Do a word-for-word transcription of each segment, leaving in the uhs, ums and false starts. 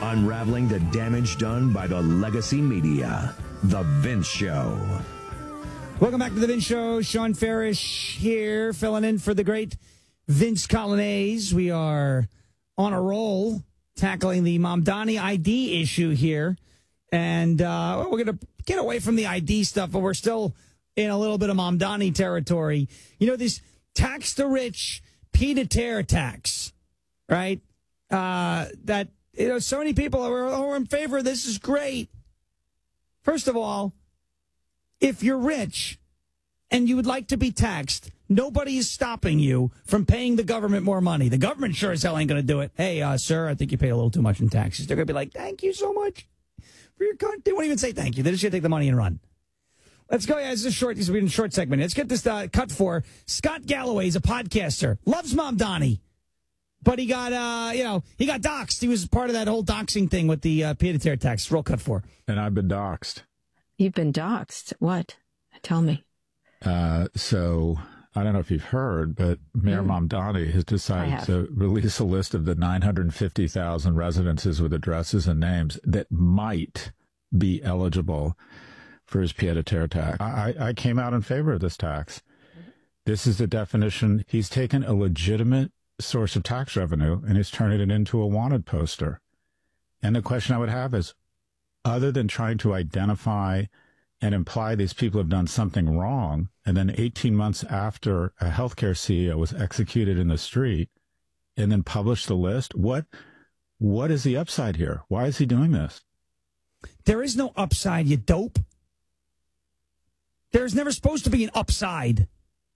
unraveling the damage done by the legacy media. The Vince Show. Welcome back to The Vince Show. Sean Farish here, filling in for the great Vince Colonnese. We are on a roll, tackling the Mamdani I D issue here. And uh, we're going to get away from the I D stuff, but we're still in a little bit of Mamdani territory. You know, this tax the rich, pied-à-terre tax, right? Uh, that, you know, so many people are, are in favor of this. Is great. First of all, if you're rich and you would like to be taxed, nobody is stopping you from paying the government more money. The government sure as hell ain't going to do it. Hey, uh, sir, I think you paid a little too much in taxes. They're going to be like, thank you so much for your content. They won't even say thank you. They're just going to take the money and run. Let's go. Yeah, this is a short, this is a short segment. Let's get this uh, cut for Scott Galloway. He's a podcaster. Loves Mamdani. But he got, uh, you know, he got doxxed. He was part of that whole doxing thing with the uh, pied-à-terre tax. Roll cut for. And I've been doxxed. You've been doxxed? What? Tell me. Uh, so I don't know if you've heard, but Mayor mm. Mamdani has decided to release a list of the nine hundred fifty thousand residences with addresses and names that might be eligible for his pied-à-terre tax. I, I came out in favor of this tax. This is the definition. He's taken a legitimate source of tax revenue and he's turning it into a wanted poster. And the question I would have is, other than trying to identify and imply these people have done something wrong, and then eighteen months after a healthcare C E O was executed in the street and then published the list, what what is the upside here? Why is he doing this? There is no upside, you dope. There's never supposed to be an upside.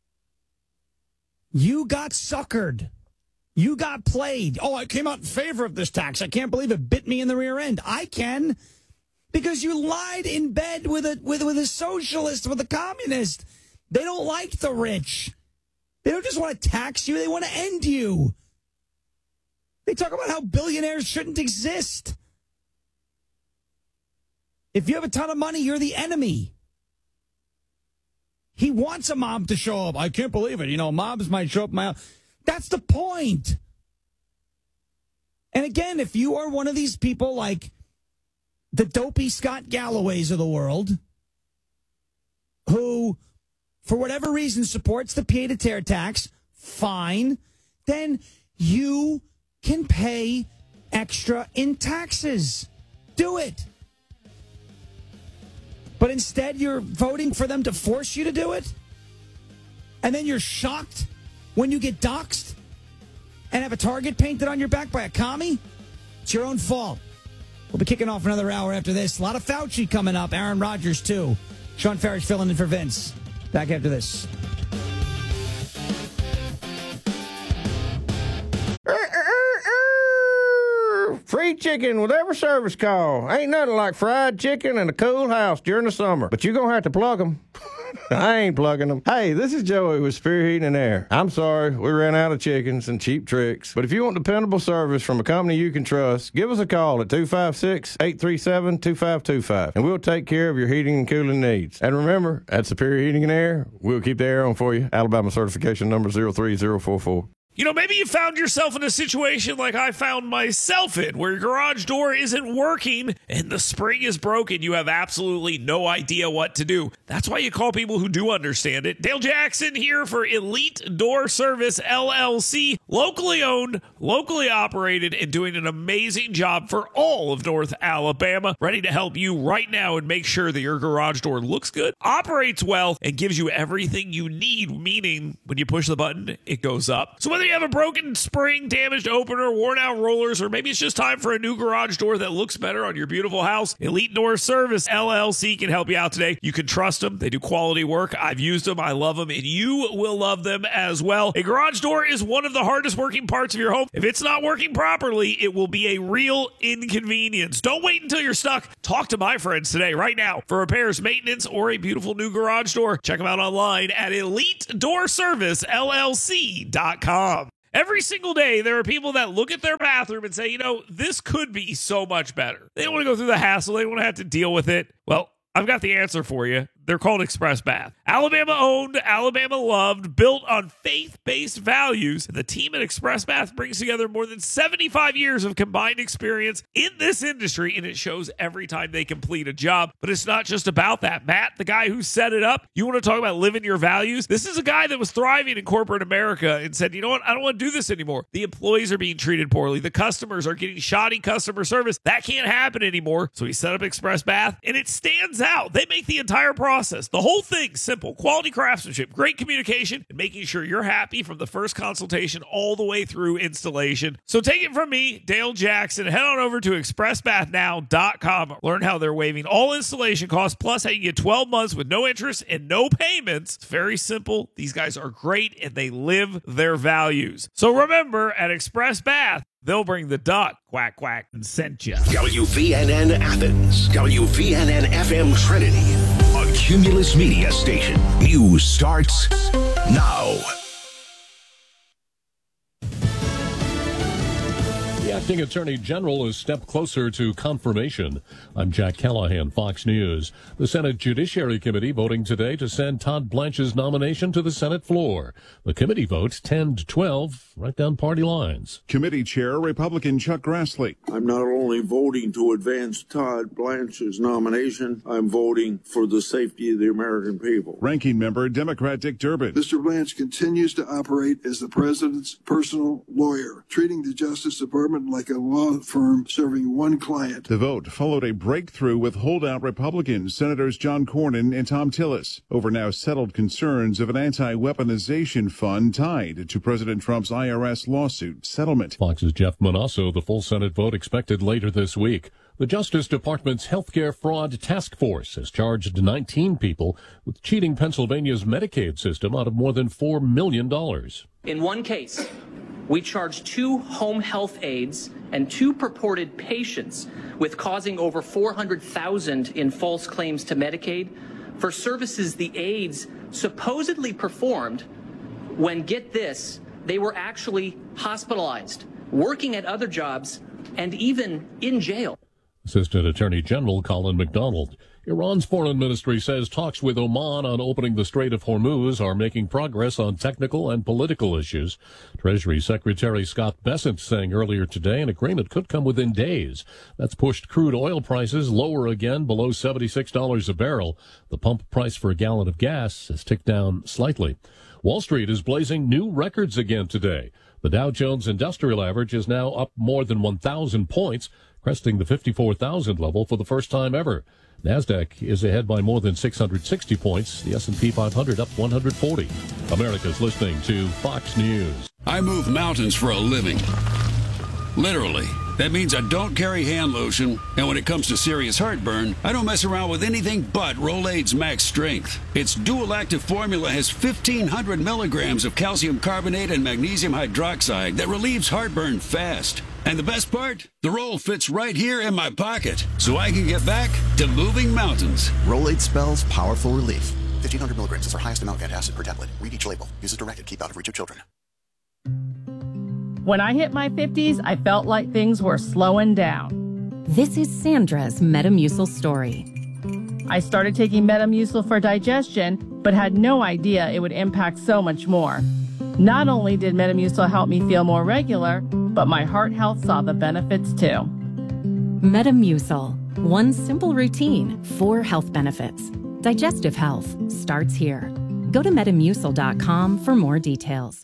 You got suckered. You got played. Oh, I came out in favor of this tax. I can't believe it bit me in the rear end. I can, because you lied in bed with a with, with a socialist, with a communist. They don't like the rich. They don't just want to tax you. They want to end you. They talk about how billionaires shouldn't exist. If you have a ton of money, you're the enemy. He wants a mob to show up. I can't believe it. You know, mobs might show up my house. That's the point. And again, if you are one of these people like the dopey Scott Galloways of the world, who, for whatever reason, supports the pied-à-terre tax, fine, then you can pay extra in taxes. Do it. But instead, you're voting for them to force you to do it? And then you're shocked when you get doxxed and have a target painted on your back by a commie? It's your own fault. We'll be kicking off another hour after this. A lot of Fauci coming up. Aaron Rodgers, too. Sean Farish filling in for Vince. Back after this. Free chicken with every service call. Ain't nothing like fried chicken in a cool house during the summer. But you're going to have to plug them. I ain't plugging them. Hey, this is Joey with Superior Heating and Air. I'm sorry, we ran out of chickens and cheap tricks. But if you want dependable service from a company you can trust, give us a call at two five six, eight three seven, two five two five, and we'll take care of your heating and cooling needs. And remember, at Superior Heating and Air, we'll keep the air on for you. Alabama certification number zero three zero four four. You know, maybe you found yourself in a situation like I found myself in, where your garage door isn't working and the spring is broken. You have absolutely no idea what to do. That's why you call people who do understand it. Dale Jackson here for Elite Door Service, L L C. Locally owned, locally operated, and doing an amazing job for all of North Alabama. Ready to help you right now and make sure that your garage door looks good, operates well, and gives you everything you need, meaning when you push the button, it goes up. So whether you have a broken spring, damaged opener, worn out rollers, or maybe it's just time for a new garage door that looks better on your beautiful house, Elite Door Service, L L C can help you out today. You can trust them. They do quality work. I've used them. I love them, and you will love them as well. A garage door is one of the hardest working parts of your home. If it's not working properly, it will be a real inconvenience. Don't wait until you're stuck. Talk to my friends today, right now, for repairs, maintenance, or a beautiful new garage door. Check them out online at elite door service L L C dot com. Every single day, there are people that look at their bathroom and say, you know, this could be so much better. They don't want to go through the hassle. They don't want to have to deal with it. Well, I've got the answer for you. They're called Express Bath. Alabama owned, Alabama loved, built on faith-based values. The team at Express Bath brings together more than seventy-five years of combined experience in this industry, and it shows every time they complete a job. But it's not just about that. Matt, the guy who set it up, you want to talk about living your values? This is a guy that was thriving in corporate America and said, you know what, I don't want to do this anymore. The employees are being treated poorly. The customers are getting shoddy customer service. That can't happen anymore. So he set up Express Bath, and it stands out. They make the entire process, the whole thing, simple. Quality craftsmanship, great communication, and making sure you're happy from the first consultation all the way through installation. So take it from me, Dale Jackson. Head on over to express bath now dot com. Learn how they're waiving all installation costs, plus how you get twelve months with no interest and no payments. It's very simple. These guys are great, and they live their values. So remember, at Express Bath, they'll bring the duck, quack, quack, and sent you. W V N N Athens, W V N N F M Trinity, a Cumulus Media station. News starts now. The acting attorney general is a step closer to confirmation. I'm Jack Callahan, Fox News. The Senate Judiciary Committee voting today to send Todd Blanche's nomination to the Senate floor. The committee votes ten to twelve, right down party lines. Committee Chair Republican Chuck Grassley. I'm not only voting to advance Todd Blanche's nomination, I'm voting for the safety of the American people. Ranking Member Democrat Dick Durbin. Mister Blanche continues to operate as the president's personal lawyer, treating the Justice Department like a law firm serving one client. The vote followed a breakthrough with holdout Republicans, Senators John Cornyn and Tom Tillis, over now settled concerns of an anti-weaponization fund tied to President Trump's I R S lawsuit settlement. Fox's Jeff Manasso. The full Senate vote expected later this week. The Justice Department's healthcare fraud task force has charged nineteen people with cheating Pennsylvania's Medicaid system out of more than four million dollars. In one case, we charged two home health aides and two purported patients with causing over four hundred thousand dollars in false claims to Medicaid for services the aides supposedly performed when, get this, they were actually hospitalized, working at other jobs, and even in jail. Assistant Attorney General Colin McDonald. Iran's foreign ministry says talks with Oman on opening the Strait of Hormuz are making progress on technical and political issues. Treasury Secretary Scott Bessent saying earlier today an agreement could come within days. That's pushed crude oil prices lower again below seventy-six dollars a barrel. The pump price for a gallon of gas has ticked down slightly. Wall Street is blazing new records again today. The Dow Jones Industrial Average is now up more than one thousand points, cresting the fifty-four thousand level for the first time ever. NASDAQ is ahead by more than six hundred sixty points. The S and P five hundred up one hundred forty. America's listening to Fox News. I move mountains for a living. Literally. That means I don't carry hand lotion, and when it comes to serious heartburn, I don't mess around with anything but Rolaids Max Strength. Its dual-active formula has fifteen hundred milligrams of calcium carbonate and magnesium hydroxide that relieves heartburn fast. And the best part? The roll fits right here in my pocket, so I can get back to moving mountains. Rolaids spells powerful relief. fifteen hundred milligrams is our highest amount of antacid per tablet. Read each label. Use as directed. Keep out of reach of children. When I hit my fifties, I felt like things were slowing down. This is Sandra's Metamucil story. I started taking Metamucil for digestion, but had no idea it would impact so much more. Not only did Metamucil help me feel more regular, but my heart health saw the benefits too. Metamucil. One simple routine, four health benefits. Digestive health starts here. Go to metamucil dot com for more details.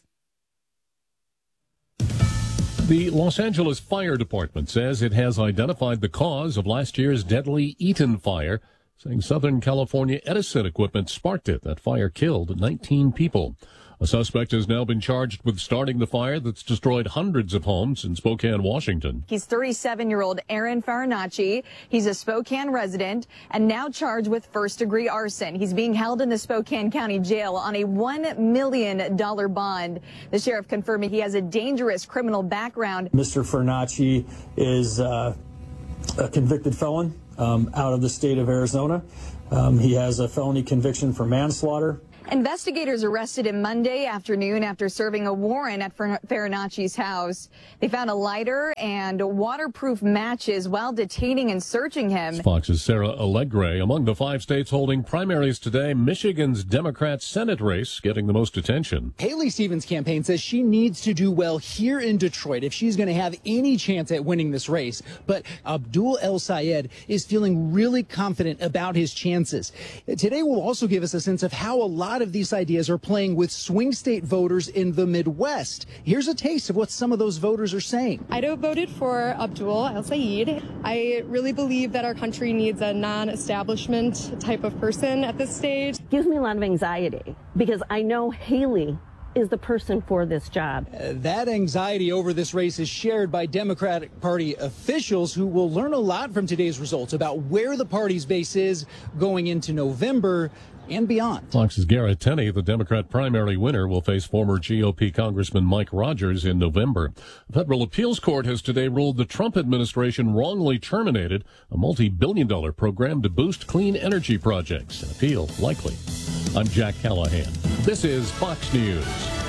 The Los Angeles Fire Department says it has identified the cause of last year's deadly Eaton fire, saying Southern California Edison equipment sparked it. That fire killed nineteen people. A suspect has now been charged with starting the fire that's destroyed hundreds of homes in Spokane, Washington. He's thirty-seven-year-old Aaron Farinacci. He's a Spokane resident and now charged with first-degree arson. He's being held in the Spokane County Jail on a one million dollars bond. The sheriff confirming he has a dangerous criminal background. Mister Farinacci is uh, a convicted felon um, out of the state of Arizona. Um, he has a felony conviction for manslaughter. Investigators arrested him Monday afternoon after serving a warrant at Farinacci's house. They found a lighter and waterproof matches while detaining and searching him. Fox's Sarah Allegre. Among the five states holding primaries today, Michigan's Democrat Senate race getting the most attention. Haley Stevens' campaign says she needs to do well here in Detroit if she's going to have any chance at winning this race. But Abdul El Sayed is feeling really confident about his chances. Today will also give us a sense of how a lot of these ideas are playing with swing state voters in the Midwest. Here's a taste of what some of those voters are saying. I voted for Abdul El Sayed. I really believe that our country needs a non-establishment type of person at this stage. Gives me a lot of anxiety because I know Haley is the person for this job. Uh, that anxiety over this race is shared by Democratic Party officials who will learn a lot from today's results about where the party's base is going into November and beyond. Fox's Garrett Tenney, the Democrat primary winner, will face former G O P Congressman Mike Rogers in November. A federal appeals court has today ruled the Trump administration wrongly terminated a multi-billion dollar program to boost clean energy projects. An appeal likely. I'm Jack Callahan. This is Fox News.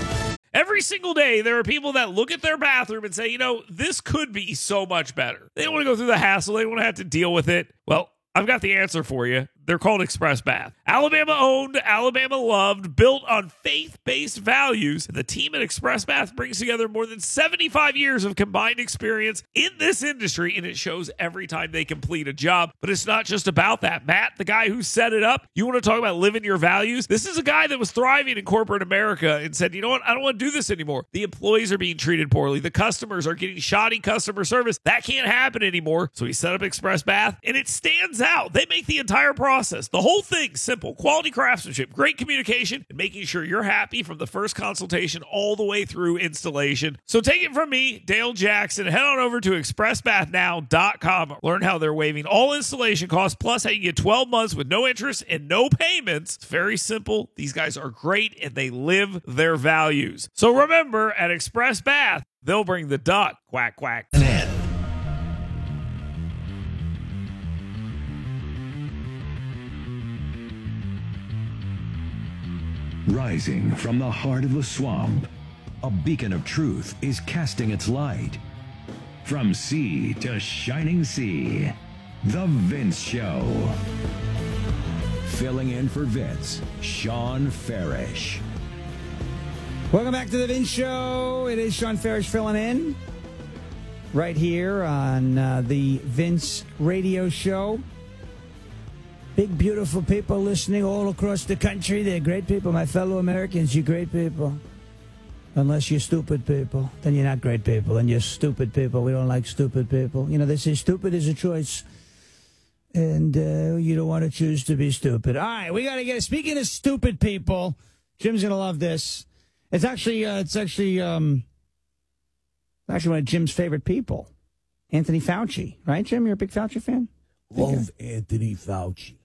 Every single day, there are people that look at their bathroom and say, you know, this could be so much better. They don't want to go through the hassle. They don't want to have to deal with it. Well, I've got the answer for you. They're called Express Bath. Alabama owned, Alabama loved, built on faith-based values. The team at Express Bath brings together more than seventy-five years of combined experience in this industry, and it shows every time they complete a job. But it's not just about that. Matt, the guy who set it up, you want to talk about living your values? This is a guy that was thriving in corporate America and said, you know what? I don't want to do this anymore. The employees are being treated poorly. The customers are getting shoddy customer service. That can't happen anymore. So he set up Express Bath, and it stands out. They make the entire process. The whole thing simple. Quality craftsmanship, great communication, and making sure you're happy from the first consultation all the way through installation. So take it from me, Dale Jackson. Head on over to express bath now dot com. Learn how they're waiving all installation costs, plus how you get twelve months with no interest and no payments. It's very simple. These guys are great, and they live their values. So remember, at Express Bath, they'll bring the duck. Quack, quack. Rising from the heart of the swamp, a beacon of truth is casting its light. From sea to shining sea, The Vince Show. Filling in for Vince, Sean Farish. Welcome back to The Vince Show. It is Sean Farish filling in right here on uh, the Vince Radio Show. Big, beautiful people listening all across the country. They're great people. My fellow Americans, you're great people. Unless you're stupid people. Then you're not great people. And you're stupid people. We don't like stupid people. You know, they say stupid is a choice. And uh, you don't want to choose to be stupid. All right, we got to get... Speaking of stupid people, Jim's going to love this. It's actually... Uh, it's actually... Um, actually one of Jim's favorite people. Anthony Fauci. Right, Jim? You're a big Fauci fan? Love Anthony Fauci.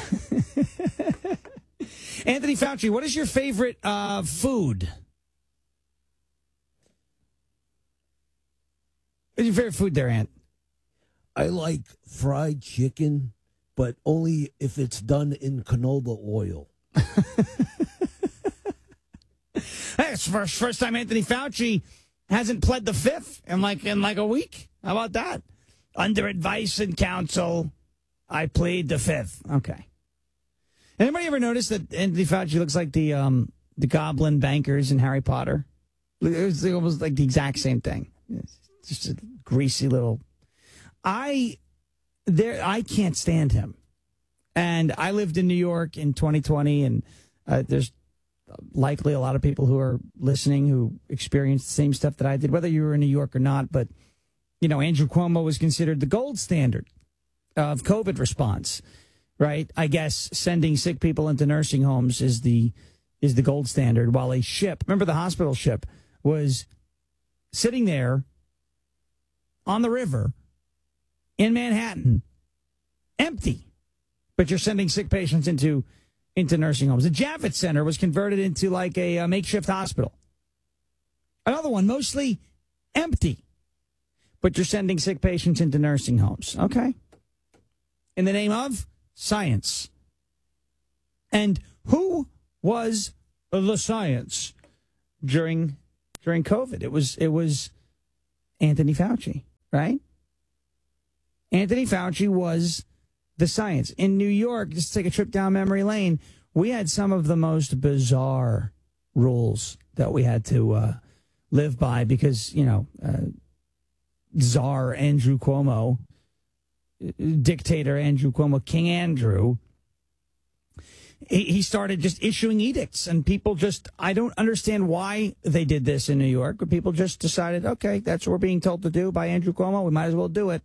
Anthony Fauci, what is your favorite uh, food? What's your favorite food there, Ant? I like fried chicken, but only if it's done in canola oil. Hey, it's first first time Anthony Fauci hasn't pled the fifth in like in like a week. How about that? Under advice and counsel, I plead the fifth. Okay. Anybody ever notice that Anthony Fauci looks like the um, the goblin bankers in Harry Potter? It was almost like the exact same thing. It's just a greasy little... I there I can't stand him. And I lived in New York in twenty twenty, and uh, there's likely a lot of people who are listening who experienced the same stuff that I did, whether you were in New York or not. But, you know, Andrew Cuomo was considered the gold standard of COVID response, right? I guess sending sick people into nursing homes is the is the gold standard, while a ship, remember the hospital ship, was sitting there on the river in Manhattan, empty, but you're sending sick patients into into nursing homes. The Javits Center was converted into like a, a makeshift hospital. Another one, mostly empty, but you're sending sick patients into nursing homes. Okay. In the name of science. And who was the science during during COVID. It was it was Anthony Fauci, right? Anthony Fauci was the science. In New York, just take a trip down memory lane, we had some of the most bizarre rules that we had to uh, live by because, you know, uh, Czar Andrew Cuomo, dictator Andrew Cuomo, King Andrew, he, he started just issuing edicts, and people just, I don't understand why they did this in New York, but people just decided, okay, that's what we're being told to do by Andrew Cuomo, we might as well do it.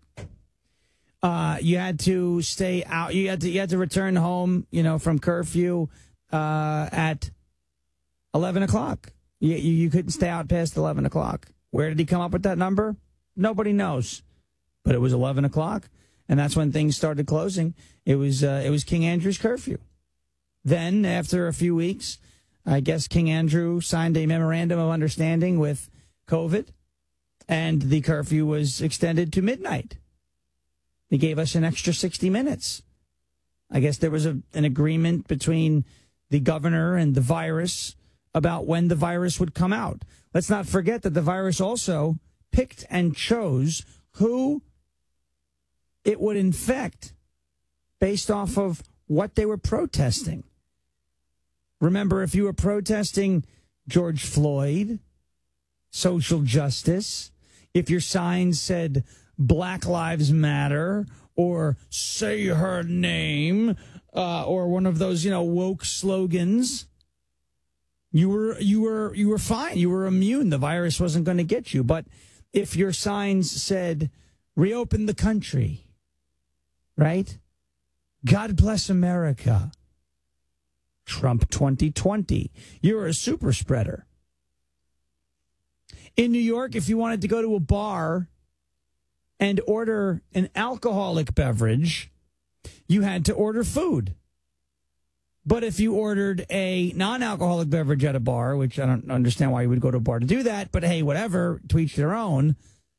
Uh, you had to stay out. You had to you had to return home, you know, from curfew uh, at eleven o'clock. You, you you couldn't stay out past eleven o'clock. Where did he come up with that number? Nobody knows, but it was eleven o'clock, and that's when things started closing. It was uh, it was King Andrew's curfew. Then, after a few weeks, I guess King Andrew signed a memorandum of understanding with COVID, and the curfew was extended to midnight. He gave us an extra sixty minutes. I guess there was a, an agreement between the governor and the virus about when the virus would come out. Let's not forget that the virus also picked and chose who it would infect based off of what they were protesting. Remember, if you were protesting George Floyd, social justice, if your signs said Black Lives Matter or say her name uh, or one of those, you know, woke slogans, you were you were you were fine. You were immune. The virus wasn't going to get you. But if your signs said reopen the country, right? God bless America. Trump twenty twenty. You're a super spreader. In New York, if you wanted to go to a bar and order an alcoholic beverage, you had to order food. But if you ordered a non-alcoholic beverage at a bar, which I don't understand why you would go to a bar to do that, but hey, whatever, to each their own,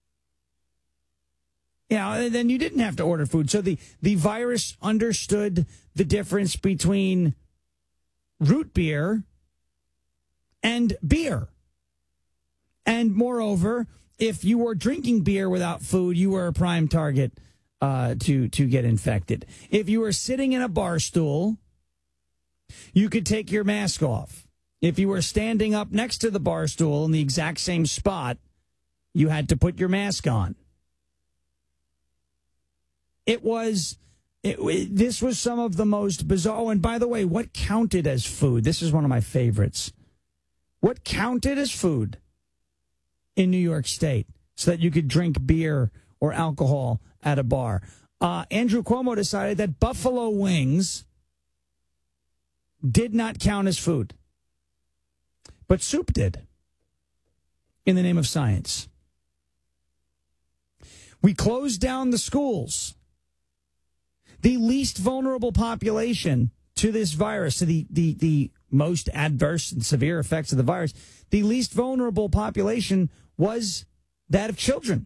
you know, then you didn't have to order food. So the, the virus understood the difference between root beer and beer. And moreover, if you were drinking beer without food, you were a prime target uh, to, to get infected. If you were sitting in a bar stool, you could take your mask off. If you were standing up next to the bar stool in the exact same spot, you had to put your mask on. It was, it, it, this was some of the most bizarre. Oh, and by the way, what counted as food? This is one of my favorites. What counted as food in New York State so that you could drink beer or alcohol at a bar? Uh, Andrew Cuomo decided that buffalo wings did not count as food, but soup did, in the name of science. We closed down the schools. The least vulnerable population to this virus, to the, the, the most adverse and severe effects of the virus, the least vulnerable population was that of children.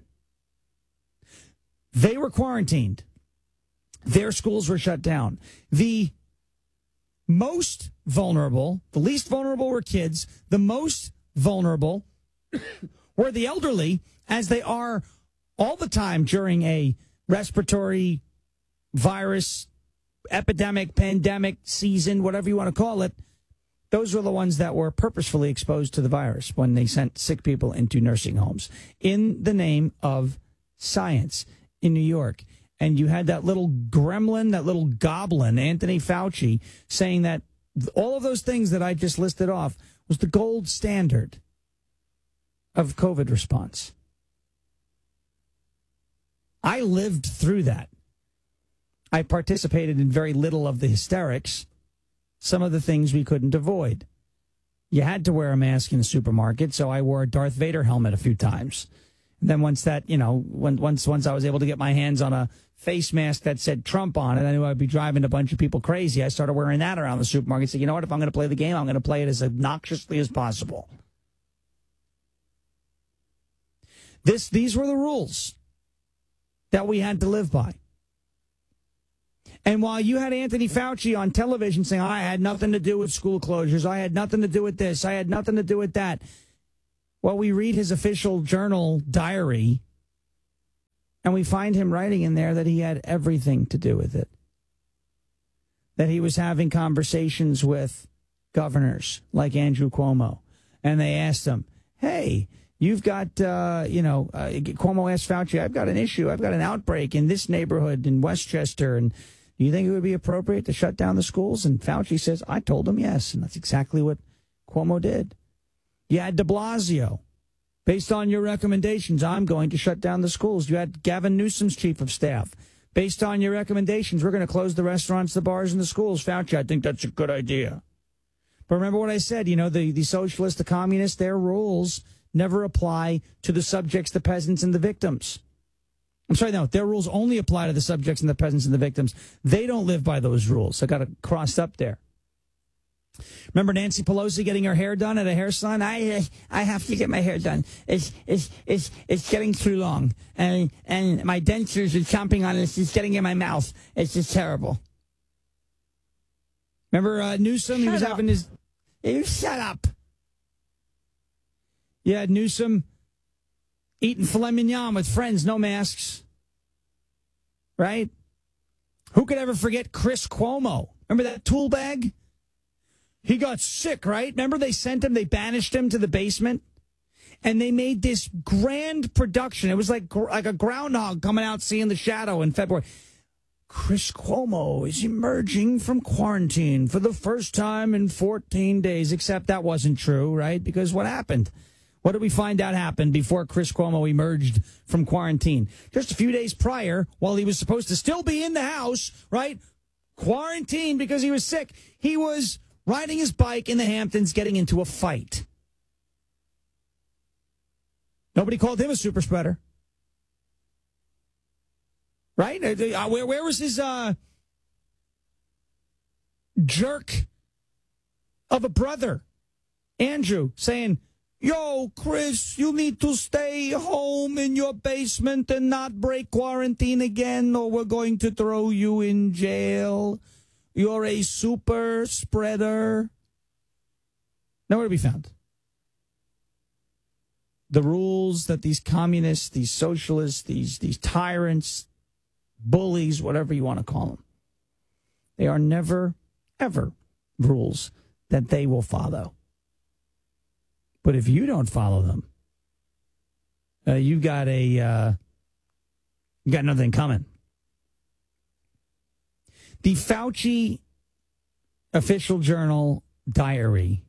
They were quarantined. Their schools were shut down. The most vulnerable, the least vulnerable were kids. The most vulnerable were the elderly, as they are all the time during a respiratory virus, epidemic, pandemic season, whatever you want to call it. Those were the ones that were purposefully exposed to the virus when they sent sick people into nursing homes in the name of science in New York. And you had that little gremlin, that little goblin, Anthony Fauci, saying that all of those things that I just listed off was the gold standard of COVID response. I lived through that. I participated in very little of the hysterics, some of the things we couldn't avoid. You had to wear a mask in the supermarket, so I wore a Darth Vader helmet a few times. And then once that, you know, when, once once I was able to get my hands on a face mask that said Trump on it, I knew I'd be driving a bunch of people crazy. I started wearing that around the supermarket. So, you know what, if I'm going to play the game, I'm going to play it as obnoxiously as possible. This, these were the rules that we had to live by. And while you had Anthony Fauci on television saying, I had nothing to do with school closures, I had nothing to do with this, I had nothing to do with that. Well, we read his official journal diary, and we find him writing in there that he had everything to do with it. That he was having conversations with governors like Andrew Cuomo. And they asked him, hey, you've got, uh, you know, uh, Cuomo asked Fauci, I've got an issue. I've got an outbreak in this neighborhood in Westchester. And do you think it would be appropriate to shut down the schools? And Fauci says, I told him yes. And that's exactly what Cuomo did. You had de Blasio. Based on your recommendations, I'm going to shut down the schools. You had Gavin Newsom's chief of staff. Based on your recommendations, we're going to close the restaurants, the bars, and the schools. Fauci, I think that's a good idea. But remember what I said, you know, the, the socialists, the communists, their rules never apply to the subjects, the peasants, and the victims. I'm sorry, no, their rules only apply to the subjects and the peasants and the victims. They don't live by those rules. I got it crossed up there. Remember Nancy Pelosi getting her hair done at a hair salon? I uh, I have to get my hair done. It's it's it's it's getting too long, and and my dentures are chomping on it. It's just getting in my mouth. It's just terrible. Remember uh, Newsom? Shut he was up. having his. You shut up. Yeah, Newsom eating filet mignon with friends, no masks. Right? Who could ever forget Chris Cuomo? Remember that tool bag? He got sick, right? Remember they sent him, they banished him to the basement? And they made this grand production. It was like, like a groundhog coming out seeing the shadow in February. Chris Cuomo is emerging from quarantine for the first time in fourteen days, except that wasn't true, right? Because what happened? What did we find out happened before Chris Cuomo emerged from quarantine? Just a few days prior, while he was supposed to still be in the house, right? Quarantined because he was sick. He was riding his bike in the Hamptons, getting into a fight. Nobody called him a super spreader. Right? Where, where was his uh, jerk of a brother, Andrew, saying, yo, Chris, you need to stay home in your basement and not break quarantine again, or we're going to throw you in jail. You're a super spreader. Nowhere to be found. The rules that these communists, these socialists, these, these tyrants, bullies, whatever you want to call them, they are never, ever rules that they will follow. But if you don't follow them, uh, you got a, uh, you got nothing coming. The Fauci official journal diary.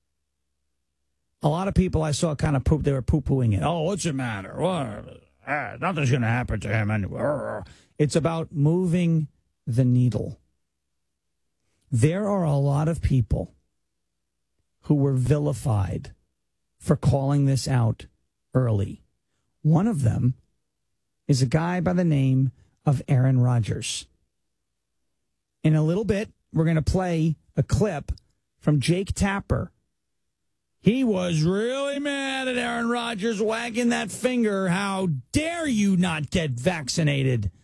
A lot of people I saw kind of poop. They were poo-pooing it. Oh, what's the matter? What? Ah, nothing's going to happen to him anyway. It's about moving the needle. There are a lot of people who were vilified for calling this out early. One of them is a guy by the name of Aaron Rodgers. In a little bit, we're going to play a clip from Jake Tapper. He was really mad at Aaron Rodgers, wagging that finger. How dare you not get vaccinated?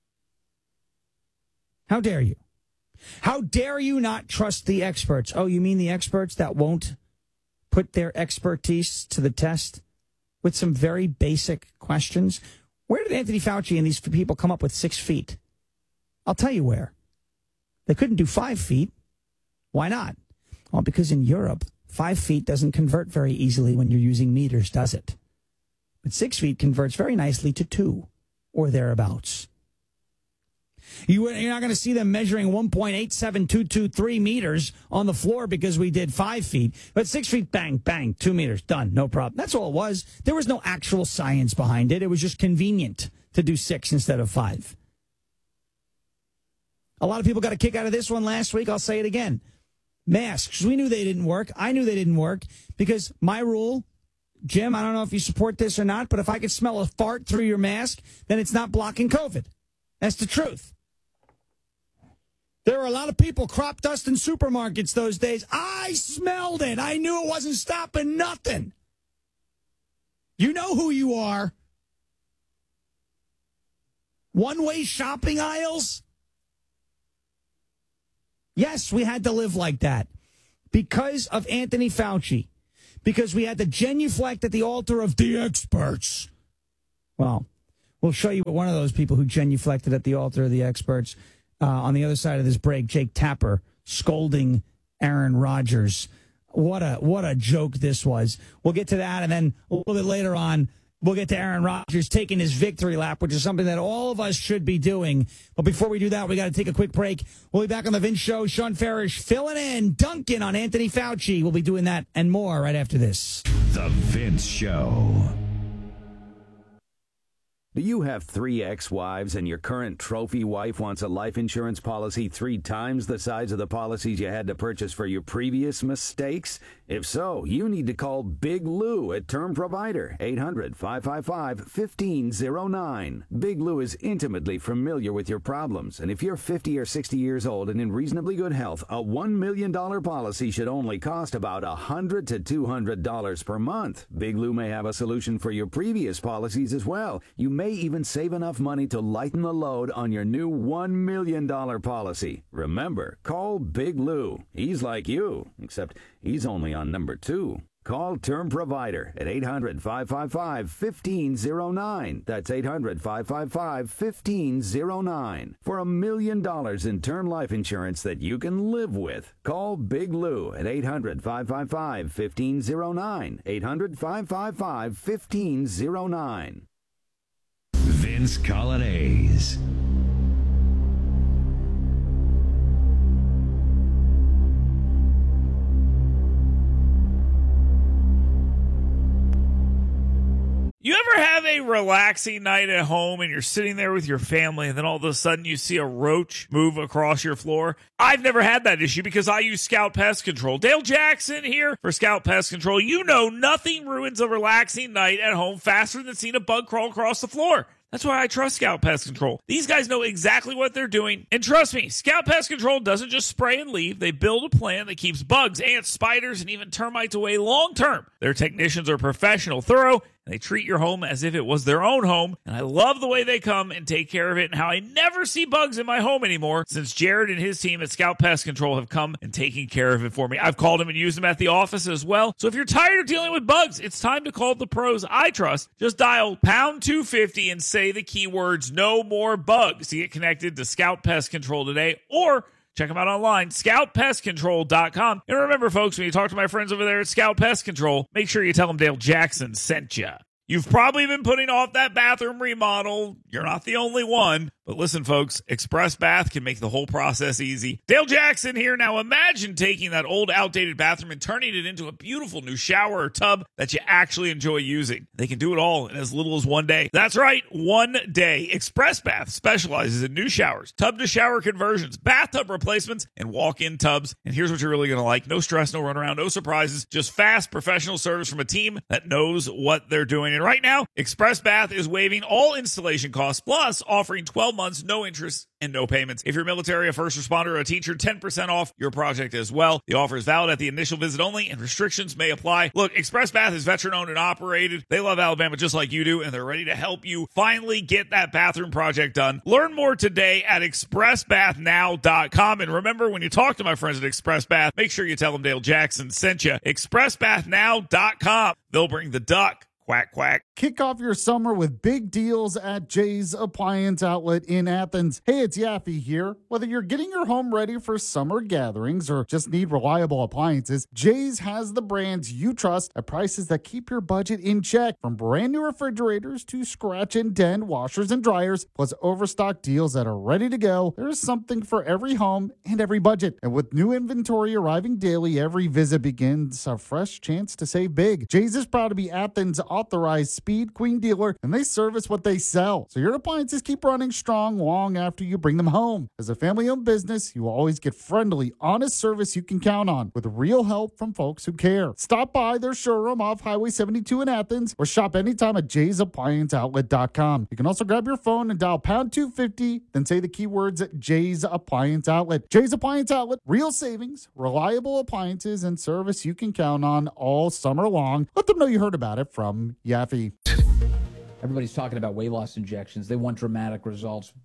How dare you? How dare you not trust the experts? Oh, you mean the experts that won't put their expertise to the test with some very basic questions? Where did Anthony Fauci and these people come up with six feet? I'll tell you where. They couldn't do five feet. Why not? Well, because in Europe, five feet doesn't convert very easily when you're using meters, does it? But six feet converts very nicely to two or thereabouts. You, you're not going to see them measuring one point eight seven two two three meters on the floor because we did five feet. But six feet, bang, bang, two meters, done, no problem. That's all it was. There was no actual science behind it. It was just convenient to do six instead of five. A lot of people got a kick out of this one last week. I'll say it again. Masks. We knew they didn't work. I knew they didn't work because my rule, Jim, I don't know if you support this or not, but if I could smell a fart through your mask, then it's not blocking COVID. That's the truth. There were a lot of people crop dust in supermarkets those days. I smelled it. I knew it wasn't stopping nothing. You know who you are. One-way shopping aisles. Yes, we had to live like that because of Anthony Fauci, because we had to genuflect at the altar of the experts. Well, we'll show you one of those people who genuflected at the altar of the experts uh, on the other side of this break, Jake Tapper scolding Aaron Rodgers. What a what a joke this was. We'll get to that, and then a little bit later on, we'll get to Aaron Rodgers taking his victory lap, which is something that all of us should be doing. But before we do that, we got to take a quick break. We'll be back on the Vince Show. Sean Farish filling in, dunking on Anthony Fauci. We'll be doing that and more right after this. The Vince Show. Do you have three ex-wives and your current trophy wife wants a life insurance policy three times the size of the policies you had to purchase for your previous mistakes? If so, you need to call Big Lou at Term Provider, eight hundred, five five five, one five zero nine. Big Lou is intimately familiar with your problems, and if you're fifty or sixty years old and in reasonably good health, a one million dollars policy should only cost about one hundred to two hundred dollars per month. Big Lou may have a solution for your previous policies as well. You may even save enough money to lighten the load on your new one million dollars policy. Remember, call Big Lou. He's like you, except he's only on number two. Call Term Provider at eight hundred, five five five, one five zero nine. That's eight hundred, five five five, one five zero nine. For a million dollars in term life insurance that you can live with. Call Big Lou at eight hundred, five five five, one five zero nine. eight hundred, five five five, one five zero nine. Vince Colonnese. You ever have a relaxing night at home and you're sitting there with your family and then all of a sudden you see a roach move across your floor? I've never had that issue because I use Scout Pest Control. Dale Jackson here for Scout Pest Control. You know nothing ruins a relaxing night at home faster than seeing a bug crawl across the floor. That's why I trust Scout Pest Control. These guys know exactly what they're doing. And trust me, Scout Pest Control doesn't just spray and leave. They build a plan that keeps bugs, ants, spiders, and even termites away long term. Their technicians are professional, thorough, and they treat your home as if it was their own home. And I love the way they come and take care of it and how I never see bugs in my home anymore since Jared and his team at Scout Pest Control have come and taken care of it for me. I've called them and used them at the office as well. So if you're tired of dealing with bugs, it's time to call the pros I trust. Just dial pound two fifty and say the keywords no more bugs to get connected to Scout Pest Control today, or check them out online, scout pest control dot com. And remember, folks, when you talk to my friends over there at Scout Pest Control, make sure you tell them Dale Jackson sent you. You've probably been putting off that bathroom remodel. You're not the only one. But listen, folks, Express Bath can make the whole process easy. Dale Jackson here. Now imagine taking that old outdated bathroom and turning it into a beautiful new shower or tub that you actually enjoy using. They can do it all in as little as one day. That's right, one day. Express Bath specializes in new showers, tub-to-shower conversions, bathtub replacements, and walk-in tubs. And here's what you're really going to like. No stress, no runaround, no surprises, just fast professional service from a team that knows what they're doing. And right now, Express Bath is waiving all installation costs, plus offering twelve months, no interest, and no payments. If you're military, a first responder, or a teacher, ten percent off your project as well. The offer is valid at the initial visit only, and restrictions may apply. Look, Express Bath is veteran-owned and operated. They love Alabama just like you do, and they're ready to help you finally get that bathroom project done. Learn more today at express bath now dot com. And remember, when you talk to my friends at Express Bath, make sure you tell them Dale Jackson sent you. express bath now dot com. They'll bring the duck. Quack, quack. Kick off your summer with big deals at Jay's Appliance Outlet in Athens. Hey, it's Yaffe here. Whether you're getting your home ready for summer gatherings or just need reliable appliances, Jay's has the brands you trust at prices that keep your budget in check. From brand new refrigerators to scratch and dent washers and dryers, plus overstock deals that are ready to go, there's something for every home and every budget. And with new inventory arriving daily, every visit begins a fresh chance to save big. Jay's is proud to be Athens' authorized Speed Queen dealer, and they service what they sell. So your appliances keep running strong long after you bring them home. As a family-owned business, you will always get friendly, honest service you can count on with real help from folks who care. Stop by their showroom off Highway seventy-two in Athens or shop anytime at jays appliance outlet dot com. You can also grab your phone and dial pound two fifty, then say the keywords Jay's Appliance Outlet. Jay's Appliance Outlet, real savings, reliable appliances, and service you can count on all summer long. Let them know you heard about it from Yaffe. Everybody's talking about weight loss injections. They want dramatic results, but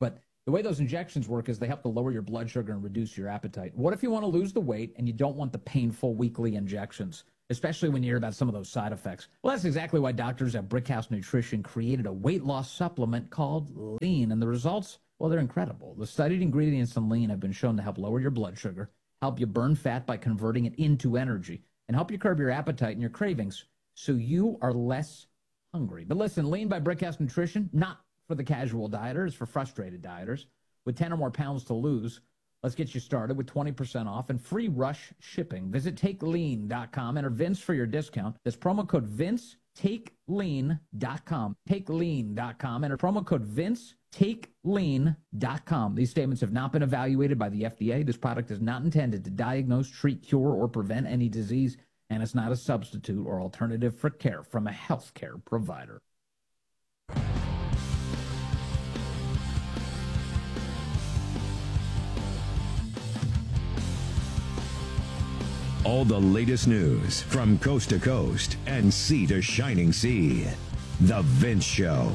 The way those injections work is they help to lower your blood sugar and reduce your appetite. What if you want to lose the weight and you don't want the painful weekly injections, especially when you hear about some of those side effects? Well, that's exactly why doctors at Brickhouse Nutrition created a weight loss supplement called Lean, and the results, well, they're incredible. The studied ingredients in Lean have been shown to help lower your blood sugar, help you burn fat by converting it into energy, and help you curb your appetite and your cravings so you are less hungry. But listen, Lean by Brickhouse Nutrition, not for the casual dieter, it's for frustrated dieters. With ten or more pounds to lose, let's get you started with twenty percent off and free rush shipping. Visit take lean dot com. Enter Vince for your discount. That's promo code Vince, take lean dot com. take lean dot com. Enter promo code Vince, take lean dot com. These statements have not been evaluated by the F D A. This product is not intended to diagnose, treat, cure, or prevent any disease, and it's not a substitute or alternative for care from a healthcare provider. All the latest news from coast to coast and sea to shining sea. The Vince Show.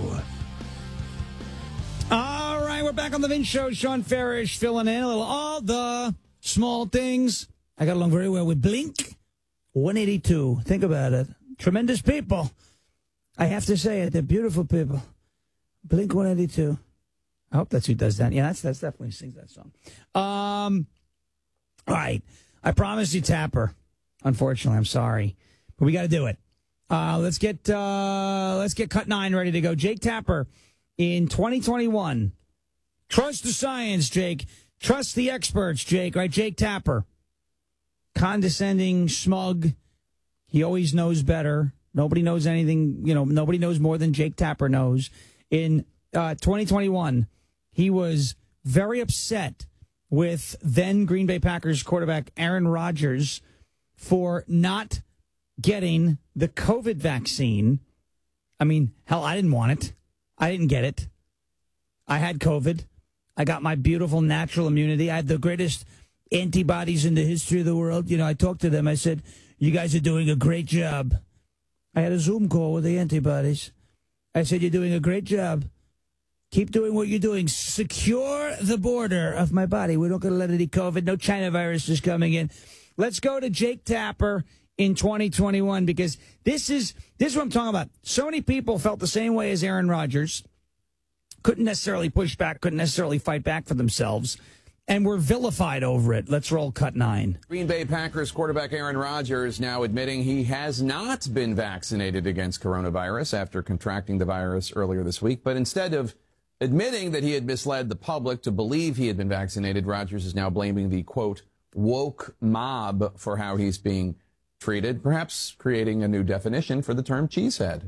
All right, we're back on The Vince Show. Sean Farish filling in a little all the small things. I got along very well with Blink one eighty-two. Think about it. Tremendous people. I have to say it. They're beautiful people. Blink one eighty-two. I hope that's who does that. Yeah, that's, that's definitely sings that song. Um, all right. I promised you Tapper. Unfortunately, I'm sorry, but we got to do it. Uh, let's get uh, let's get Cut Nine ready to go. Jake Tapper in twenty twenty-one. Trust the science, Jake. Trust the experts, Jake. Right, Jake Tapper. Condescending, smug. He always knows better. Nobody knows anything. You know, nobody knows more than Jake Tapper knows. In uh, twenty twenty-one, he was very upset with then Green Bay Packers quarterback Aaron Rodgers for not getting the COVID vaccine. I mean, hell, I didn't want it. I didn't get it. I had COVID. I got my beautiful natural immunity. I had the greatest antibodies in the history of the world. You know, I talked to them. I said, you guys are doing a great job. I had a Zoom call with the antibodies. I said, you're doing a great job. Keep doing what you're doing. Secure the border of my body. We're not going to let any COVID, no China virus is coming in. Let's go to Jake Tapper in twenty twenty-one, because this is this is what I'm talking about. So many people felt the same way as Aaron Rodgers. Couldn't necessarily push back, couldn't necessarily fight back for themselves, and were vilified over it. Let's roll Cut Nine. Green Bay Packers quarterback Aaron Rodgers now admitting he has not been vaccinated against coronavirus after contracting the virus earlier this week, but instead of admitting that he had misled the public to believe he had been vaccinated, Rodgers is now blaming the, quote, woke mob for how he's being treated, perhaps creating a new definition for the term cheesehead.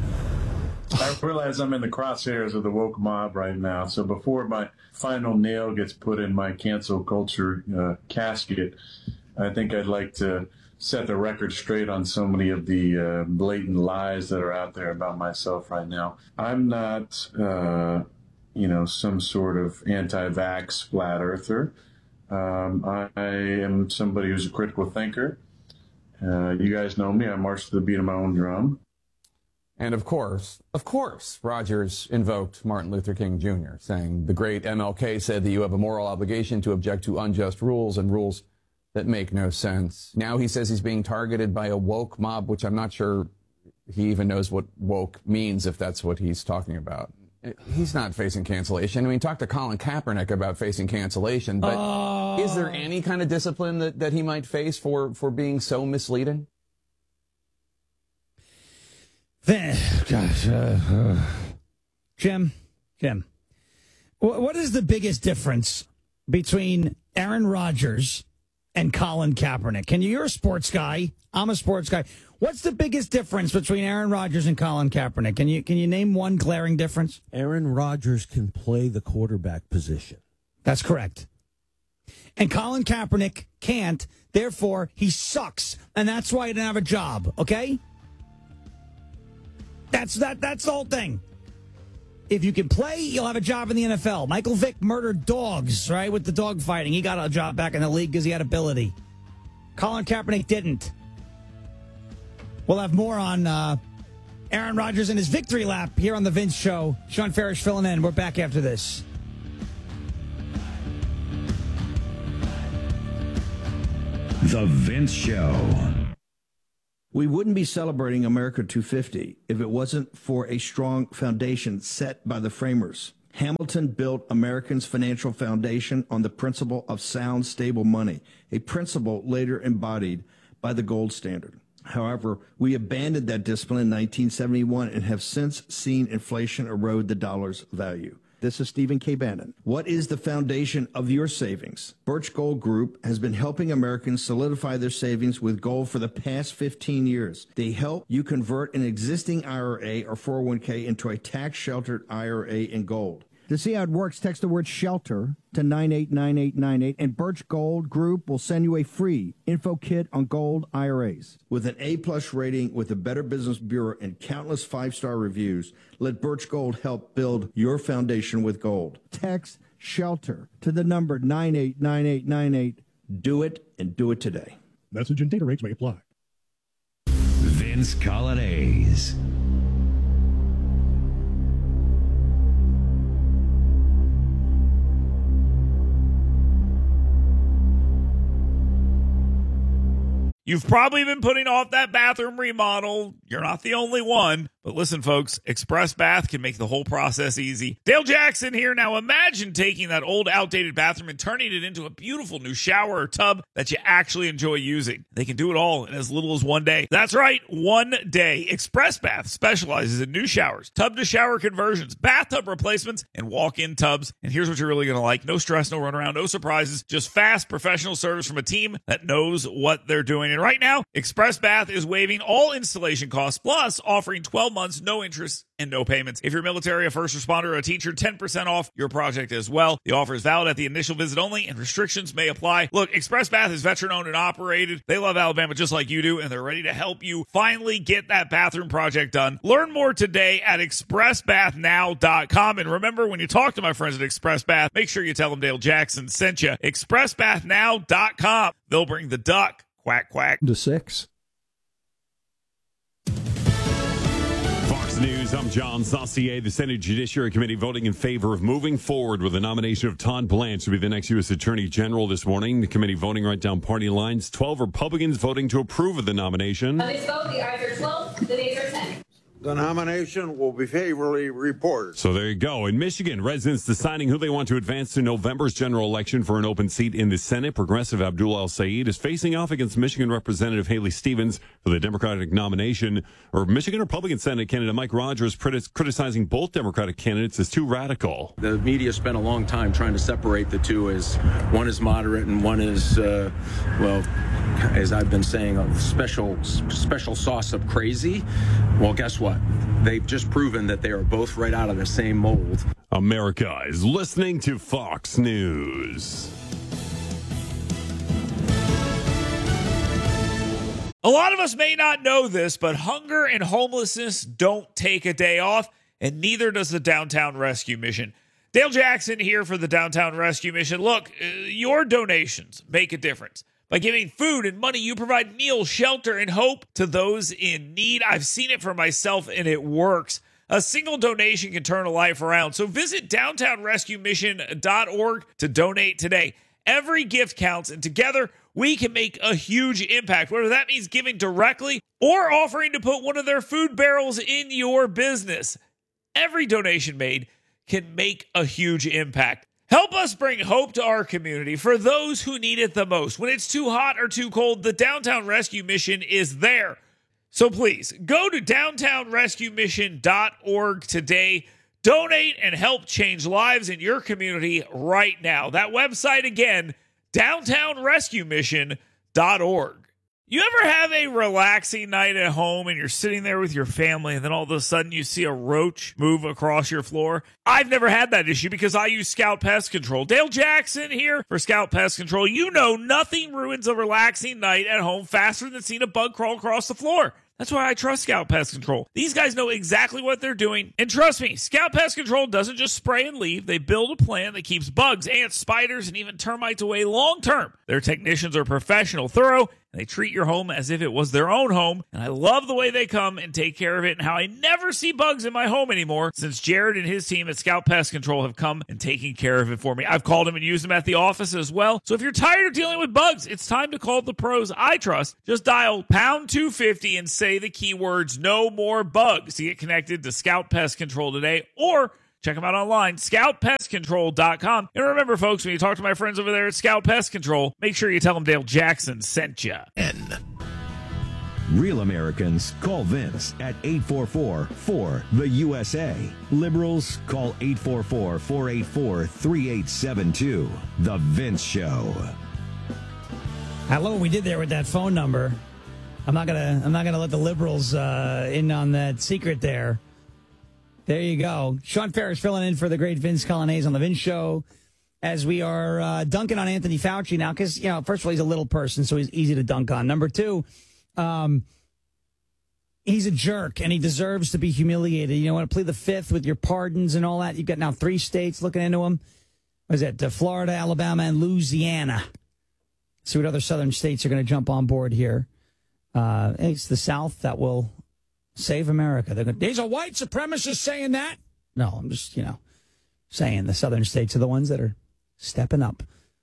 I realize I'm in the crosshairs of the woke mob right now, so before my final nail gets put in my cancel culture uh, casket, I think I'd like to set the record straight on so many of the uh, blatant lies that are out there about myself right now. I'm not... Uh, you know, some sort of anti-vax flat earther. Um, I, I am somebody who's a critical thinker. Uh, you guys know me. I march to the beat of my own drum. And of course, of course, Rodgers invoked Martin Luther King Junior, saying the great M L K said that you have a moral obligation to object to unjust rules and rules that make no sense. Now he says he's being targeted by a woke mob, which I'm not sure he even knows what woke means, if that's what he's talking about. He's not facing cancellation. I mean, talk to Colin Kaepernick about facing cancellation, but uh, is there any kind of discipline that, that he might face for, for being so misleading? Gosh, uh, uh, Jim, Jim, what is the biggest difference between Aaron Rodgers and Colin Kaepernick? Can you, you're a sports guy. I'm a sports guy. What's the biggest difference between Aaron Rodgers and Colin Kaepernick? Can you can you name one glaring difference? Aaron Rodgers can play the quarterback position. That's correct. And Colin Kaepernick can't. Therefore, he sucks, and that's why he didn't have a job. Okay? That's that. That's the whole thing. If you can play, you'll have a job in the N F L. Michael Vick murdered dogs, right, with the dog fighting. He got a job back in the league because he had ability. Colin Kaepernick didn't. We'll have more on uh, Aaron Rodgers and his victory lap here on The Vince Show. Sean Farish filling in. We're back after this. The Vince Show. We wouldn't be celebrating America two fifty if it wasn't for a strong foundation set by the framers. Hamilton built Americans' financial foundation on the principle of sound, stable money, a principle later embodied by the gold standard. However, we abandoned that discipline in nineteen seventy-one and have since seen inflation erode the dollar's value. This is Stephen K. Bannon. What is the foundation of your savings? Birch Gold Group has been helping Americans solidify their savings with gold for the past fifteen years. They help you convert an existing I R A or four oh one k into a tax-sheltered I R A in gold. To see how it works, text the word SHELTER to nine eight nine eight nine eight, and Birch Gold Group will send you a free info kit on gold I R As. With an A-plus rating with the Better Business Bureau and countless five-star reviews, let Birch Gold help build your foundation with gold. Text SHELTER to the number nine eight nine eight nine eight. Do it, and do it today. Message and data rates may apply. Vince Colonnese. You've probably been putting off that bathroom remodel. You're not the only one. But listen, folks, Express Bath can make the whole process easy. Dale Jackson here. Now imagine taking that old, outdated bathroom and turning it into a beautiful new shower or tub that you actually enjoy using. They can do it all in as little as one day. That's right, one day. Express Bath specializes in new showers, tub-to-shower conversions, bathtub replacements, and walk-in tubs. And here's what you're really going to like. No stress, no runaround, no surprises. Just fast, professional service from a team that knows what they're doing. And right now, Express Bath is waiving all installation costs, plus offering twelve months, no interest, and no payments. If you're military, a first responder, or a teacher, ten percent off your project as well. The offer is valid at the initial visit only, and restrictions may apply. Look, Express Bath is veteran-owned and operated. They love Alabama just like you do, and they're ready to help you finally get that bathroom project done. Learn more today at express bath now dot com. And remember, when you talk to my friends at Express Bath, make sure you tell them Dale Jackson sent you. express bath now dot com. They'll bring the duck. Quack, quack. To six. Fox News, I'm John Saucier. The Senate Judiciary Committee voting in favor of moving forward with the nomination of Todd Blanche to be the next U S Attorney General this morning. The committee voting right down party lines. twelve Republicans voting to approve of the nomination. On this vote, the ayes are twelve, the nays are ten. The nomination will be favorably reported. So there you go. In Michigan, residents deciding who they want to advance to November's general election for an open seat in the Senate. Progressive Abdul El-Sayed is facing off against Michigan Representative Haley Stevens for the Democratic nomination. Or Michigan Republican Senate candidate Mike Rogers criticizing both Democratic candidates as too radical. The media spent a long time trying to separate the two, as one is moderate and one is, uh, well, as I've been saying, a special, special sauce of crazy. Well, guess what? They've just proven that they are both right out of the same mold. America is listening to Fox News. A lot of us may not know this, but hunger and homelessness don't take a day off, and neither does the Downtown Rescue Mission. Dale Jackson here for the Downtown Rescue Mission. Look, uh, your donations make a difference. By giving food and money, you provide meals, shelter, and hope to those in need. I've seen it for myself, and it works. A single donation can turn a life around. So visit downtown rescue mission dot org to donate today. Every gift counts, and together we can make a huge impact, whether that means giving directly or offering to put one of their food barrels in your business. Every donation made can make a huge impact. Help us bring hope to our community for those who need it the most. When it's too hot or too cold, the Downtown Rescue Mission is there. So please, go to downtown rescue mission dot org today. Donate and help change lives in your community right now. That website again, downtown rescue mission dot org. You ever have a relaxing night at home and you're sitting there with your family and then all of a sudden you see a roach move across your floor? I've never had that issue because I use Scout Pest Control. Dale Jackson here for Scout Pest Control. You know nothing ruins a relaxing night at home faster than seeing a bug crawl across the floor. That's why I trust Scout Pest Control. These guys know exactly what they're doing. And trust me, Scout Pest Control doesn't just spray and leave. They build a plan that keeps bugs, ants, spiders, and even termites away long term. Their technicians are professional, thorough, They treat your home as if it was their own home, and I love the way they come and take care of it and how I never see bugs in my home anymore since Jared and his team at Scout Pest Control have come and taken care of it for me. I've called them and used them at the office as well. So if you're tired of dealing with bugs, it's time to call the pros I trust. Just dial pound two fifty and say the keywords no more bugs to get connected to Scout Pest Control today, or check them out online, scout pest control dot com. And remember, folks, when you talk to my friends over there at Scout Pest Control, make sure you tell them Dale Jackson sent you. N. Real Americans call Vince at eight four four, four, the U S A. Liberals call eight four four, four eight four, three eight seven two. The Vince Show. I love what we did there with that phone number. I'm not gonna. I'm not gonna let the liberals uh, in on that secret there. There you go. Sean Ferris filling in for the great Vince Coglianese on the Vince Show as we are uh, dunking on Anthony Fauci now because, you know, first of all, he's a little person, so he's easy to dunk on. Number two, um, he's a jerk, and he deserves to be humiliated. You know, want to plead the fifth with your pardons and all that. You've got now three states looking into him. What is it? Uh, Florida, Alabama, and Louisiana. See what other southern states are going to jump on board here. Uh, it's the South that will save America. They're going, there's a white supremacist saying that. No, I'm just, you know, saying the southern states are the ones that are stepping up,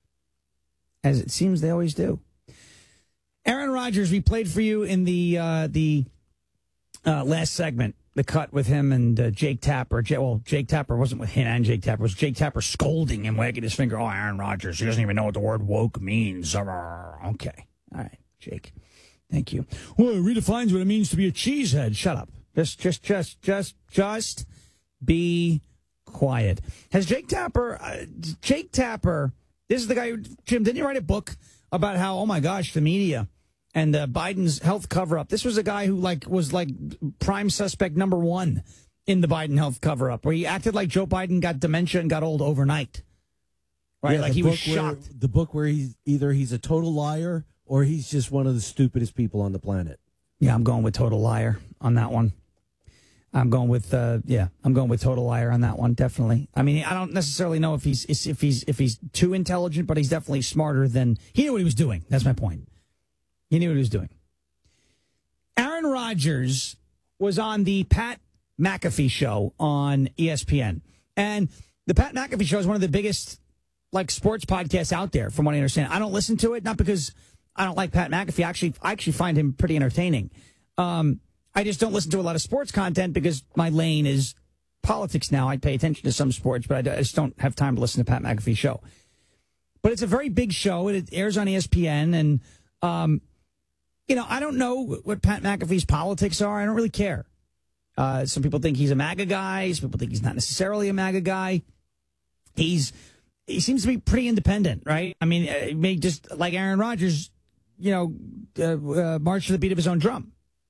as it seems they always do. Aaron Rodgers, we played for you in the uh, the uh, last segment, the cut with him and uh, Jake Tapper. J- well, Jake Tapper wasn't with him and Jake Tapper. It was Jake Tapper scolding him, wagging his finger. Oh, Aaron Rodgers, he doesn't even know what the word woke means. Okay. All right, Jake. Thank you. Well, it redefines what it means to be a cheesehead. Shut up. Just, just, just, just, just be quiet. Has Jake Tapper, uh, Jake Tapper, this is the guy, who, Jim, didn't you write a book about how, oh my gosh, the media and uh, Biden's health cover-up? This was a guy who, like, was like prime suspect number one in the Biden health cover-up, where he acted like Joe Biden got dementia and got old overnight. Right? Yeah, like he was shocked. Where, the book where he's either he's a total liar or he's just one of the stupidest people on the planet. Yeah, I'm going with total liar on that one. I'm going with uh, yeah, I'm going with total liar on that one. Definitely. I mean, I don't necessarily know if he's if he's if he's too intelligent, but he's definitely smarter than he knew what he was doing. That's my point. He knew what he was doing. Aaron Rodgers was on the Pat McAfee show on E S P N, and the Pat McAfee show is one of the biggest like sports podcasts out there, from what I understand. I don't listen to it, not because I don't like Pat McAfee. Actually, I actually find him pretty entertaining. Um, I just don't listen to a lot of sports content because my lane is politics now. I pay attention to some sports, but I just don't have time to listen to Pat McAfee's show. But it's a very big show. It airs on E S P N. And, um, you know, I don't know what Pat McAfee's politics are. I don't really care. Uh, some people think he's a MAGA guy. Some people think he's not necessarily a MAGA guy. He's he seems to be pretty independent, right? I mean, it may just like Aaron Rodgers, you know, uh, uh, march to the beat of his own drum.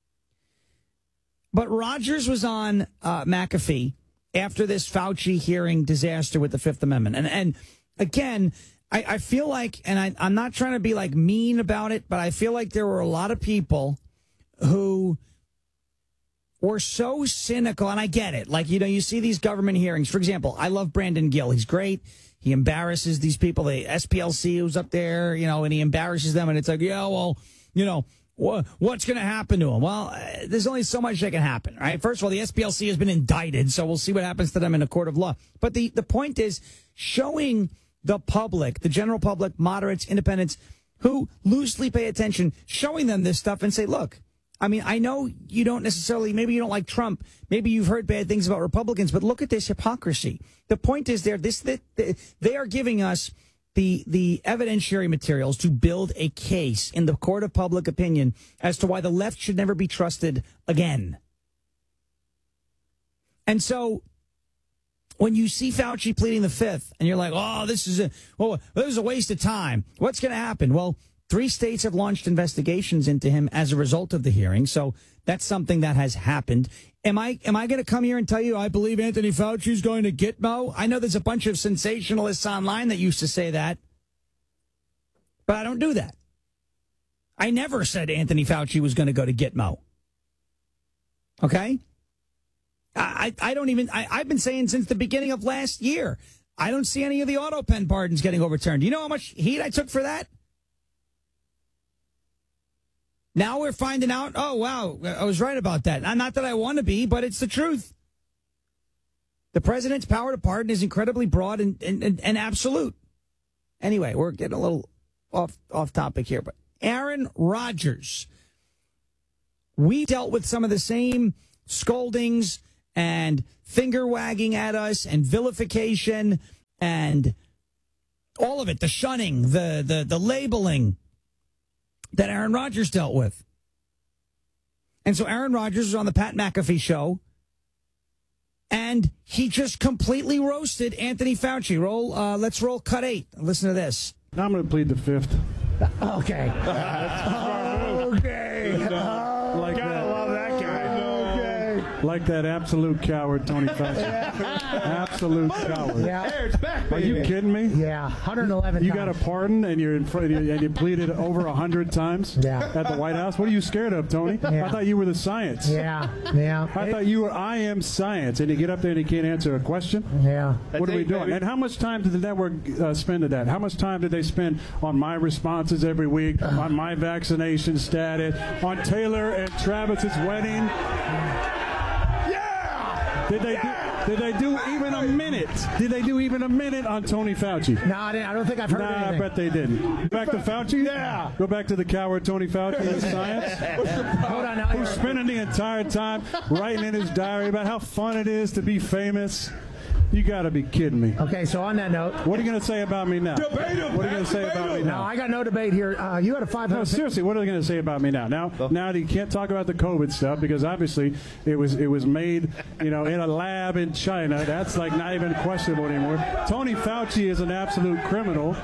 But Rodgers was on uh, McAfee after this Fauci hearing disaster with the Fifth Amendment. And, and again, I, I feel like, and I, I'm not trying to be like mean about it, but I feel like there were a lot of people who were so cynical. And I get it. Like, you know, you see these government hearings. For example, I love Brandon Gill. He's great. He embarrasses these people. The S P L C who's up there, you know, and he embarrasses them. And it's like, yeah, well, you know, wh- what's going to happen to him? Well, uh, there's only so much that can happen, right? First of all, the S P L C has been indicted, so we'll see what happens to them in a court of law. But the, the point is showing the public, the general public, moderates, independents, who loosely pay attention, showing them this stuff and say, look, I mean, I know you don't necessarily, maybe you don't like Trump. Maybe you've heard bad things about Republicans, but look at this hypocrisy. The point is there, this, that they are giving us the, the evidentiary materials to build a case in the court of public opinion as to why the left should never be trusted again. And so when you see Fauci pleading the fifth and you're like, oh, this is a, oh, this is a waste of time. What's going to happen? Well, three states have launched investigations into him as a result of the hearing. So that's something that has happened. Am I am I going to come here and tell you I believe Anthony Fauci is going to Gitmo? I know there's a bunch of sensationalists online that used to say that, but I don't do that. I never said Anthony Fauci was going to go to Gitmo. Okay? I, I don't even, I, I've been saying since the beginning of last year, I don't see any of the auto pen pardons getting overturned. Do you know how much heat I took for that? Now we're finding out, oh, wow, I was right about that. Not that I want to be, but it's the truth. The president's power to pardon is incredibly broad and, and, and, and absolute. Anyway, we're getting a little off off topic here, but Aaron Rodgers. We dealt with some of the same scoldings and finger wagging at us and vilification and all of it, the shunning, the the the labeling that Aaron Rodgers dealt with. And so Aaron Rodgers was on the Pat McAfee show, and he just completely roasted Anthony Fauci. Roll, uh, let's roll cut eight. Listen to this. I'm going to plead the fifth. Okay. okay. Uh, like Gotta that. love that guy. Like that absolute coward, Tony Fauci. Absolute coward. Yeah. Hey, it's back, Are baby. you kidding me? Yeah, one hundred eleven You times. got a pardon and you're in front and you pleaded over a hundred times Yeah. at the White House. What are you scared of, Tony? Yeah. I thought you were the science. Yeah, yeah. I thought you were I am science, and you get up there and you can't answer a question. Yeah. What are we it, doing? baby. And how much time did the network uh, spend at that? How much time did they spend on my responses every week, on my vaccination status, on Taylor and Travis's wedding? Did they do, did they do even a minute? Did they do even a minute on Tony Fauci? No, I, didn't, I don't think I've heard Nah, anything. I bet they didn't. Back to Fauci? Yeah. Go back to the coward Tony Fauci and science. Hold on now. Who's spending the entire time writing in his diary about how fun it is to be famous. You got to be kidding me. Okay, so on that note. What are you going to say about me now? Debate him, What are you going to say debate about me him. now? No, I got no debate here. Uh, you had a five hundred. No, seriously, what are they going to say about me now? Now, now you can't talk about the COVID stuff because obviously it was it was made, you know, in a lab in China. That's like not even questionable anymore. Tony Fauci is an absolute criminal.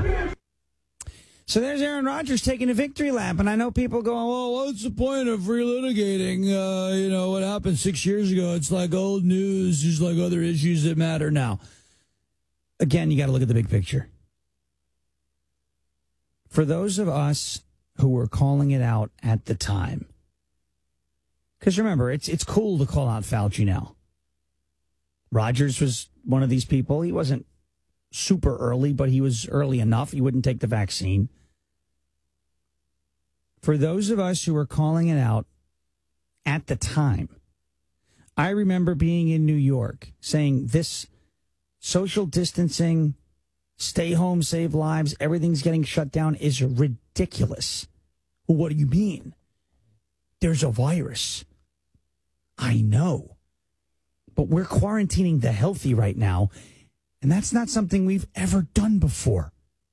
So there's Aaron Rodgers taking a victory lap, and I know people going, well, what's the point of relitigating, uh, you know, what happened six years ago? It's like old news, just like other issues that matter now. Again, you got to look at the big picture. For those of us who were calling it out at the time, because remember, it's it's cool to call out Fauci now. Rodgers was one of these people. He wasn't super early, but he was early enough. He wouldn't take the vaccine. For those of us who were calling it out at the time, I remember being in New York saying this social distancing, stay home, save lives, everything's getting shut down is ridiculous. Well, what do you mean? There's a virus. I know. But we're quarantining the healthy right now, and that's not something we've ever done before.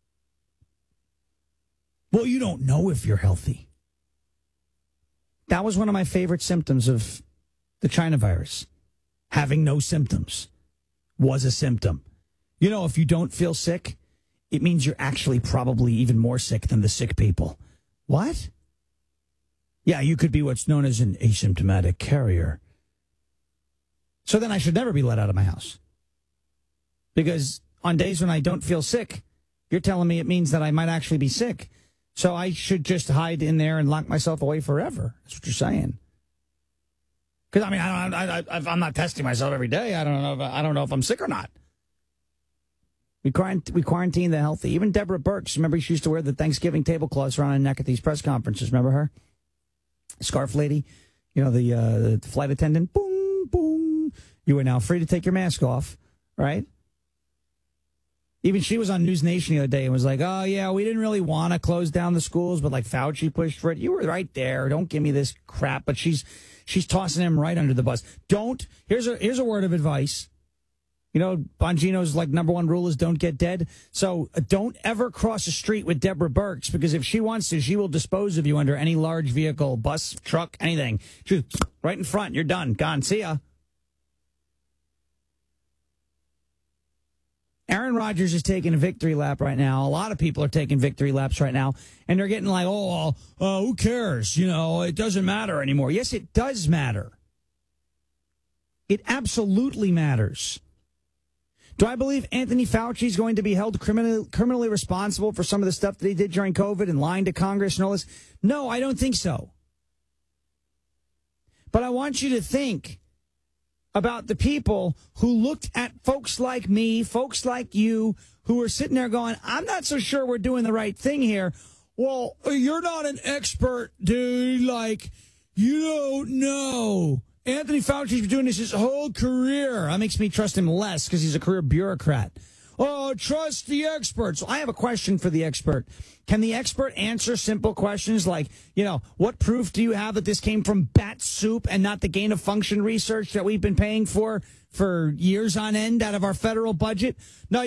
Well, you don't know if you're healthy. That was one of my favorite symptoms of the China virus. Having no symptoms was a symptom. You know, if you don't feel sick, it means you're actually probably even more sick than the sick people. What? Yeah, you could be what's known as an asymptomatic carrier. So then I should never be let out of my house. Because on days when I don't feel sick, you're telling me it means that I might actually be sick. So I should just hide in there and lock myself away forever. That's what you're saying. Because I mean, I don't, I, I, I'm not testing myself every day. I don't know. If, I don't know if I'm sick or not. We quarant- we quarantine the healthy. Even Deborah Birx, remember she used to wear the Thanksgiving tablecloths around her neck at these press conferences. Remember her, scarf lady? You know, the uh, the flight attendant. Boom, boom. You are now free to take your mask off, right? Even she was on News Nation the other day and was like, oh, yeah, we didn't really want to close down the schools, but like Fauci pushed for it. You were right there. Don't give me this crap. But she's she's tossing him right under the bus. Don't. Here's a here's a word of advice. You know, Bongino's like number one rule is don't get dead. So uh, don't ever cross a street with Deborah Birx, because if she wants to, she will dispose of you under any large vehicle, bus, truck, anything. She's right in front. You're done. Gone. See ya. Aaron Rodgers is taking a victory lap right now. A lot of people are taking victory laps right now, and they're getting like, oh, uh, who cares? You know, it doesn't matter anymore. Yes, it does matter. It absolutely matters. Do I believe Anthony Fauci is going to be held criminally, criminally responsible for some of the stuff that he did during COVID and lying to Congress and all this? No, I don't think so. But I want you to think about the people who looked at folks like me, folks like you, who were sitting there going, I'm not so sure we're doing the right thing here. well, you're not an expert, dude. Like, you don't know. Anthony Fauci's been doing this his whole career. That makes me trust him less because he's a career bureaucrat. Oh, trust the experts. I have a question for the expert. Can the expert answer simple questions like, you know, what proof do you have that this came from bat soup and not the gain of function research that we've been paying for for years on end out of our federal budget? No.